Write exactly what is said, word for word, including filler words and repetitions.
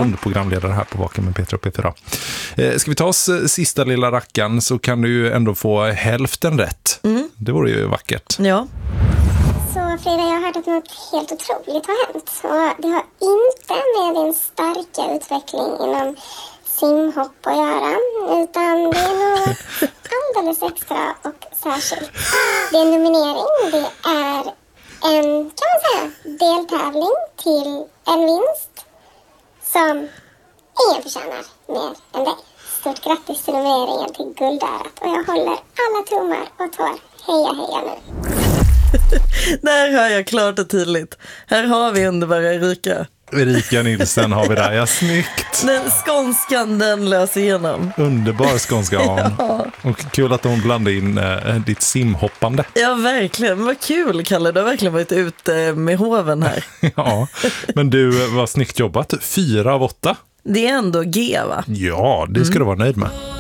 Lund, programledare här på Vaken med Petra och P fyra. Eh, ska vi ta oss sista lilla rackan så kan du ju ändå få hälften rätt. Mm. Det vore ju vackert. Ja. Så Frida, jag har hört att något helt otroligt har hänt. Och det har inte med din starka utveckling inom simhopp att göra. Utan det är något alldeles extra och särskilt. Det är nominering. Det är en, kan man säga, deltävling till en vinst som ingen förtjänar mer än dig. Stort grattis till nomineringen till Guldörat. Och jag håller alla tummar och tår. Heja, heja nu. Där hör jag klart och tydligt. Här har vi underbara Erika. Erika Nilsen har vi där, ja, snyggt. Den skånskan, den löser igenom. Underbar skånska hon. Ja. Och kul att hon blandade in äh, ditt simhoppande. Ja, verkligen. Men vad kul, Kalle. Du har verkligen varit ute med hoven här. Ja, men du, var snyggt jobbat. Fyra av åtta. Det är ändå G, va? Ja, det ska mm. du vara nöjd med.